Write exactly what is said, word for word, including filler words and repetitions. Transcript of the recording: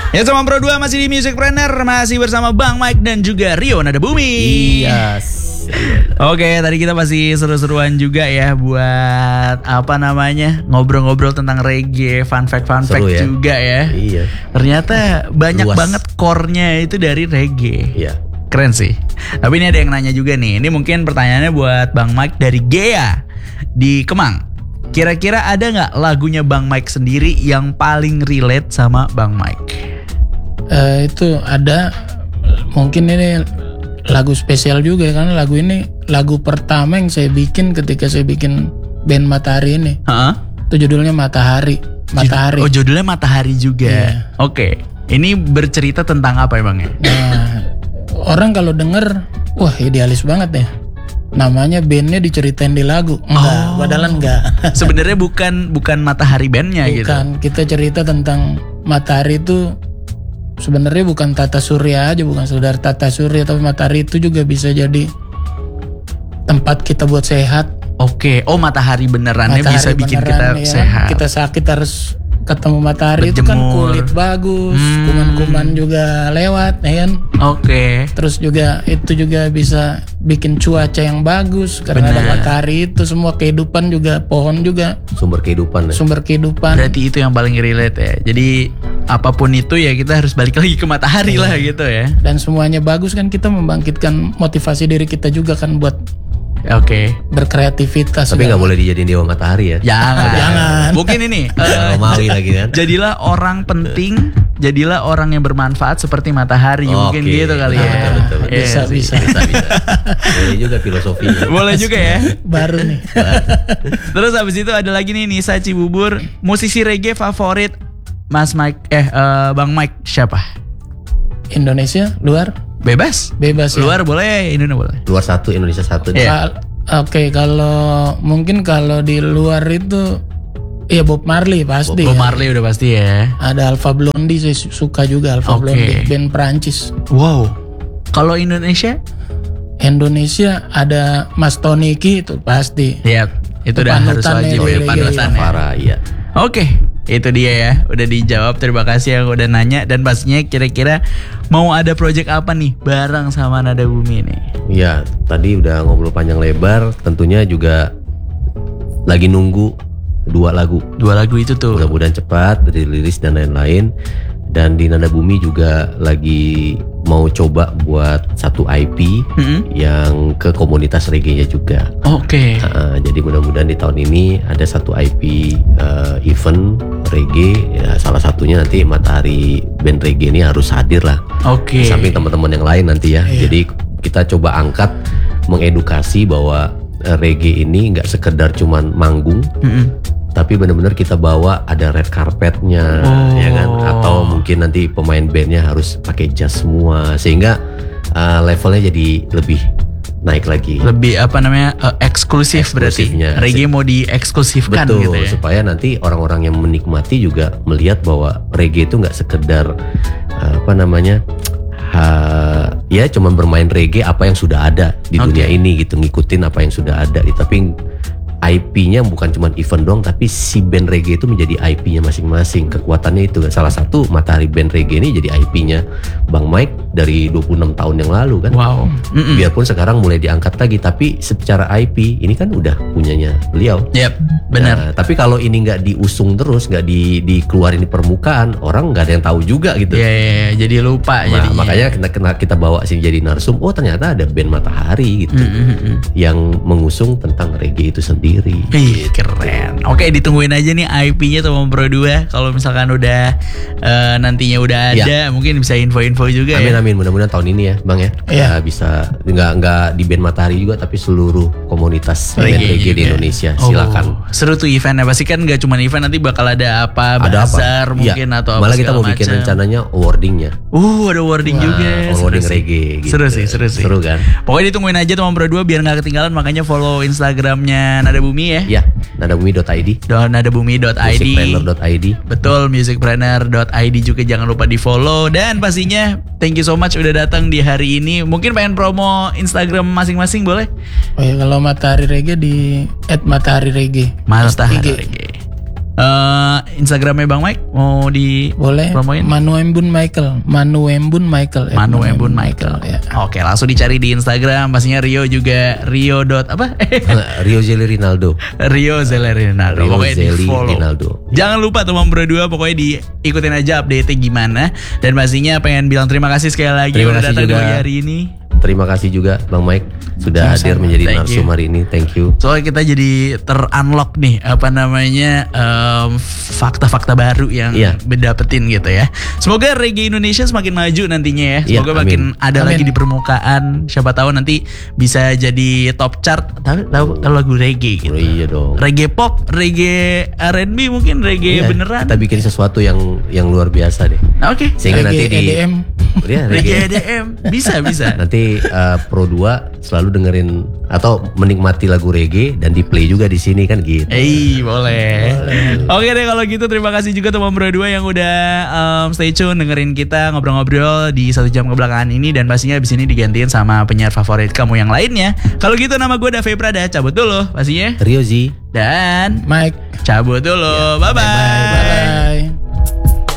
Ya sama Pro dua masih di Musicpreneur, masih bersama Bang Mike dan juga Rio Nada Bumi. Yes. Oke, tadi kita masih seru-seruan juga ya buat apa namanya ngobrol-ngobrol tentang reggae, fun fact fun fact ya? juga ya. Iya. Ternyata banyak Luas. banget core-nya itu dari reggae. Iya. Keren sih. Tapi ini ada yang nanya juga nih. Ini mungkin pertanyaannya buat Bang Mike dari Gea di Kemang. Kira-kira ada nggak lagunya Bang Mike sendiri yang paling relate sama Bang Mike? Uh, itu ada. Mungkin ini lagu spesial juga karena lagu ini lagu pertama yang saya bikin ketika saya bikin band Matahari ini. Heeh. Itu judulnya Matahari. Matahari. Oh, judulnya Matahari juga. Iya. Oke. Ini bercerita tentang apa emangnya? Nah, orang kalau denger, wah idealis banget ya. Namanya bandnya diceritain di lagu. Enggak, Oh. padahal enggak. Sebenarnya bukan bukan Matahari bandnya gitu. Bukan, kita cerita tentang matahari itu sebenarnya bukan tata surya aja, bukan sekedar tata surya, tapi matahari itu juga bisa jadi tempat kita buat sehat. Oke. Oh, matahari benerannya Matahari bisa bikin beneran, kita ya. sehat. Kita sakit harus ketemu matahari. Itu kan Berjemur. kulit bagus, Hmm. kuman-kuman juga lewat, ya kan? Oke. Terus juga itu juga bisa bikin cuaca yang bagus karena ada Benar. matahari. Itu semua kehidupan juga, pohon juga Sumber kehidupan. Ya? sumber kehidupan. Berarti itu yang paling relate ya. Jadi apapun itu ya kita harus balik lagi ke matahari lah gitu ya. Dan semuanya bagus kan, kita membangkitkan motivasi diri kita juga kan buat Oke. berkreativitas. Tapi nggak kan. boleh dijadiin dewa matahari ya. Jangan. Jangan. Mungkin ini. eh, Romawi lagi kan. Jadilah orang penting, jadilah orang yang bermanfaat seperti matahari. Mungkin Oke. gitu kali Betul, ya. betul, betul, betul. Iya Bisa, sih. bisa. Bisa bisa. Boleh juga filosofinya. Boleh juga ya. Baru nih. Terus habis itu ada lagi nih Nisa Cibubur, musisi reggae favorit Mas Mike eh eh, Bang Mike siapa? Indonesia, luar, Bebas. bebas ya. Luar boleh, Indonesia boleh. Luar satu, Indonesia satu. Iya. Kal- Oke, kalau mungkin kalau di luar itu ya Bob Marley pasti. Bob ya. Marley udah pasti ya. Ada Alpha Blondy, saya su- suka juga Alpha Oke. Blondy, band Prancis. Wow. Kalau Indonesia? Indonesia ada Mas Toniki itu pasti. Ya, itu udah harus Panutan wajib ya, ya, reggae. panutan ya. Parah, iya. Oke, itu dia ya. Udah dijawab. Terima kasih yang udah nanya. Dan pastinya kira-kira mau ada project apa nih bareng sama Nada Bumi nih? Iya, tadi udah ngobrol panjang lebar. Tentunya juga lagi nunggu dua lagu. Dua lagu itu tuh. Mudah-mudahan cepat dirilis dan lain-lain. Dan di Nada Bumi juga lagi mau coba buat satu I P Mm-mm. yang ke komunitas reggae-nya juga. Oke. Uh, jadi mudah-mudahan di tahun ini ada satu I P uh, event reggae. Ya, salah satunya nanti Matahari band reggae ini harus hadir lah. Oke. Di samping teman-teman yang lain nanti ya. Iya. Jadi kita coba angkat mengedukasi bahwa uh, reggae ini nggak sekedar cuman manggung, Mm-mm. tapi benar-benar kita bawa ada red carpetnya, Oh. ya kan? Atau mungkin nanti pemain bandnya harus pakai jas semua, sehingga uh, levelnya jadi lebih naik lagi. Lebih apa namanya eh, eksklusif berarti. Eksklusifnya. Reggae mau dieksklusifkan Betul, gitu ya. supaya nanti orang-orang yang menikmati juga melihat bahwa reggae itu nggak sekedar uh, apa namanya, ha, ya cuman bermain reggae apa yang sudah ada di Oke. dunia ini gitu, ngikutin apa yang sudah ada. Tapi I P-nya bukan cuma event doang, tapi si band reggae itu menjadi I P-nya masing-masing. Kekuatannya itu salah satu Matahari band reggae ini jadi I P-nya Bang Mike dari dua puluh enam tahun yang lalu kan. Wow. Mm-mm. Biarpun sekarang mulai diangkat lagi, tapi secara I P ini kan udah punyanya beliau. Yep, benar. Nah, tapi kalau ini nggak diusung terus, nggak di, dikeluarin di permukaan, orang nggak ada yang tahu juga gitu. Ya, ya, ya, jadi lupa Nah, jadinya. makanya kita, kita kita bawa sini jadi narsum. Oh ternyata ada band Matahari gitu Mm-mm. yang mengusung tentang reggae itu sendiri. Ih, keren. Oke, ditungguin aja nih I P-nya Tomom Pro dua. Kalau misalkan udah eh, nantinya udah ada, mungkin bisa info-info juga Amin ya. amin, mudah-mudahan tahun ini ya Bang ya. Iya. Ya, bisa nggak nggak di band Matahari juga, tapi seluruh komunitas band Reggae reggae di juga. Indonesia. Oh, Silakan. seru tuh eventnya. Pasti kan gak cuma event, nanti bakal ada apa, Ada apa? bazar mungkin Iya. atau apa Malah kita segala mau bikin macam. rencananya awardingnya. Uh, ada awarding juga. Nah, Seru awarding sih. reggae gitu. Seru sih, seru sih. Seru kan? Pokoknya ditungguin aja Tomom Pro dua biar gak ketinggalan. Makanya follow Instagramnya Nada Bumi ya. Ya, nadabumi dot i d, Dan nadabumi dot i d. musicpreneur dot i d. Betul, musicpreneur dot i d juga jangan lupa di follow. Dan pastinya thank you so much udah datang di hari ini. Mungkin pengen promo Instagram masing-masing boleh? Oh ya, kalau Matahari Reggae di at Matahari Reggae. Matahari I G. Reggae. Uh, Instagramnya Bang Mike mau di Boleh. promoin? Manu Embun Michael. Manu Embun Michael. Manu Embun Michael. Ya. Oke, langsung dicari di Instagram. Pastinya Rio juga Rio dot apa? Rio Zeli Rinaldo. Rio Zeli Rinaldo. Rio Pokoknya di Zeli follow. Rinaldo. Jangan lupa teman berdua pokoknya diikutin aja update-nya gimana. Dan pastinya pengen bilang terima kasih sekali lagi Terima udah kasih datang di juga. pagi hari ini. Terima kasih juga Bang Mike sudah Sama-sama. hadir menjadi Thank narsum you. hari ini. Thank you. Soalnya kita jadi ter-unlock nih apa namanya em, fakta-fakta baru yang Iya. bedapetin gitu ya. Semoga reggae Indonesia semakin maju nantinya ya. Iya, Semoga amin. makin ada Amin. lagi di permukaan. Siapa tahu nanti bisa jadi top chart. Tahu tahu kalau lagu reggae gitu. Oh, iya dong. Reggae pop, reggae R and B mungkin reggae Iya, beneran. Kita bikin sesuatu yang yang luar biasa deh. Nah, Oke. Sehingga nanti Reggae di E D M. Ya, Reggae reggae. E D M bisa bisa. Nanti uh, Pro dua selalu dengerin atau menikmati lagu reggae dan di play juga di sini kan gitu. Eh boleh. Oke deh kalau gitu terima kasih juga teman berdua yang udah um, stay tune dengerin kita ngobrol-ngobrol di satu jam kebelakangan ini dan pastinya abis ini digantiin sama penyiar favorit kamu yang lainnya. Kalau gitu nama gue Dave Prada cabut dulu pastinya Rio Z. dan Mike. cabut dulu. Bye bye.